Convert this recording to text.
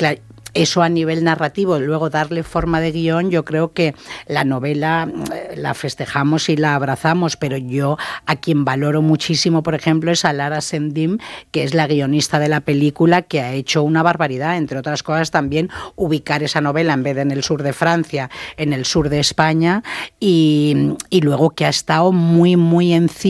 claro, eso a nivel narrativo, luego darle forma de guión, yo creo que la novela la festejamos y la abrazamos, pero yo a quien valoro muchísimo, por ejemplo, es a Lara Sendim, que es la guionista de la película, que ha hecho una barbaridad, entre otras cosas también ubicar esa novela en vez de en el sur de Francia, en el sur de España, y luego que ha estado muy, muy encima